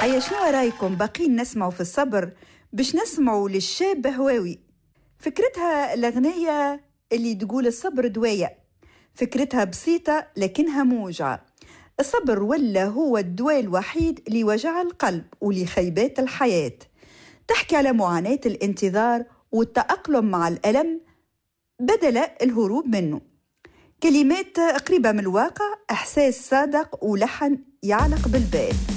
أيا شنو رايكم باقين نسمعوا في الصبر باش نسمعوا للشاب هواوي. فكرتها الأغنية اللي تقول الصبر دواية، فكرتها بسيطة لكنها موجعة. الصبر ولا هو الدواء الوحيد لوجع القلب ولخيبات الحياة. تحكي على معاناة الانتظار والتأقلم مع الألم بدل الهروب منه. كلمات قريبة من الواقع، إحساس صادق ولحن يعلق بالبال.